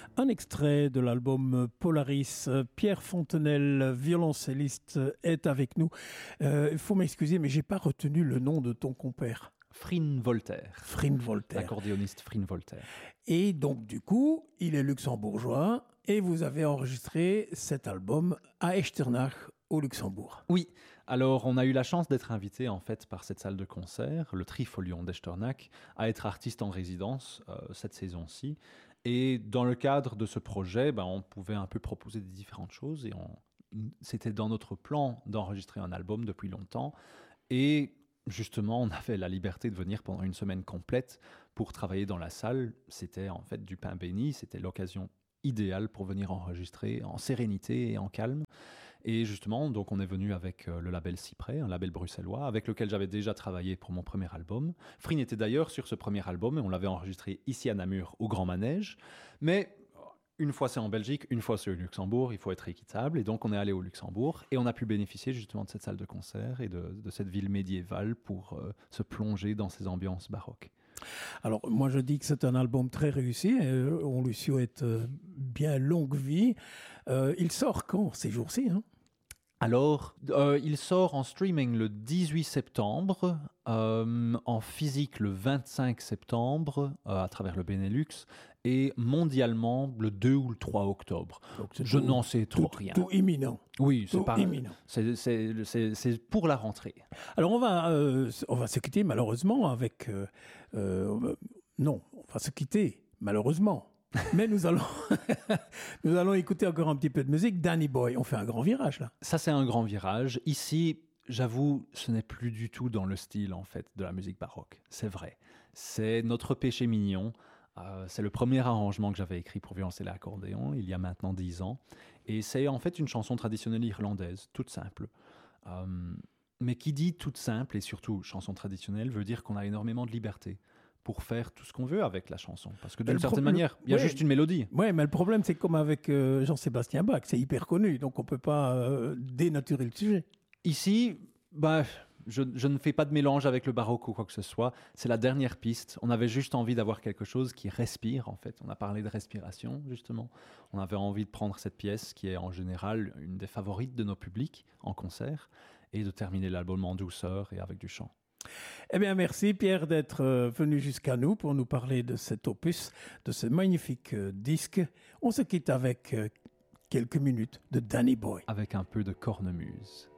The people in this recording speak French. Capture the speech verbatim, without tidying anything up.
Un extrait de l'album Polaris. Pierre Fontenelle, violoncelliste, est avec nous. Euh, il faut m'excuser, mais j'ai pas retenu le nom de ton compère. Frine Voltaire. Frine Voltaire. L'accordéoniste Frine Voltaire. Et donc, du coup, il est luxembourgeois et vous avez enregistré cet album à Echternach, au Luxembourg. Oui, alors on a eu la chance d'être invité en fait par cette salle de concert, le Trifolion d'Echternach, à être artiste en résidence euh, cette saison-ci. Et dans le cadre de ce projet, ben, on pouvait un peu proposer des différentes choses et on... c'était dans notre plan d'enregistrer un album depuis longtemps. Et justement, on avait la liberté de venir pendant une semaine complète pour travailler dans la salle. C'était en fait du pain béni, c'était l'occasion idéale pour venir enregistrer en sérénité et en calme. Et justement, donc on est venu avec euh, le label Cyprès, un label bruxellois, avec lequel j'avais déjà travaillé pour mon premier album. Frine était d'ailleurs sur ce premier album et on l'avait enregistré ici à Namur, au Grand Manège. Mais une fois c'est en Belgique, une fois c'est au Luxembourg, il faut être équitable. Et donc on est allé au Luxembourg et on a pu bénéficier justement de cette salle de concert et de, de cette ville médiévale pour euh, se plonger dans ces ambiances baroques. Alors, moi, je dis que c'est un album très réussi. Euh, on lui souhaite euh, bien longue vie. Euh, il sort quand, ces jours-ci, hein? Alors, euh, il sort en streaming le dix-huit septembre, euh, en physique le vingt-cinq septembre, euh, à travers le Benelux, et mondialement le deux ou le trois octobre. Je tout, n'en sais trop tout, rien. Tout imminent. Oui, c'est, tout pas, imminent. C'est, c'est, c'est, c'est pour la rentrée. Alors, on va, euh, on va se quitter malheureusement avec... Euh, euh, non, on va se quitter malheureusement. Mais nous allons, nous allons écouter encore un petit peu de musique. Danny Boy, on fait un grand virage là. Ça, c'est un grand virage. Ici, j'avoue, ce n'est plus du tout dans le style en fait de la musique baroque. C'est vrai. C'est notre péché mignon. Euh, c'est le premier arrangement que j'avais écrit pour violoncelle et accordéon il y a maintenant dix ans. Et c'est en fait une chanson traditionnelle irlandaise, toute simple. Euh, mais qui dit toute simple et surtout chanson traditionnelle veut dire qu'on a énormément de liberté pour faire tout ce qu'on veut avec la chanson. Parce que d'une certaine pro- manière, il y a ouais, juste une mélodie. Oui, mais le problème, c'est comme avec euh, Jean-Sébastien Bach, c'est hyper connu, donc on ne peut pas euh, dénaturer le sujet. Ici, bah, je, je ne fais pas de mélange avec le baroque ou quoi que ce soit. C'est la dernière piste. On avait juste envie d'avoir quelque chose qui respire, en fait. On a parlé de respiration, justement. On avait envie de prendre cette pièce, qui est en général une des favorites de nos publics en concert, et de terminer l'album en douceur et avec du chant. Eh bien, merci Pierre d'être venu jusqu'à nous pour nous parler de cet opus, de ce magnifique disque. On se quitte avec quelques minutes de Danny Boy. Avec un peu de cornemuse.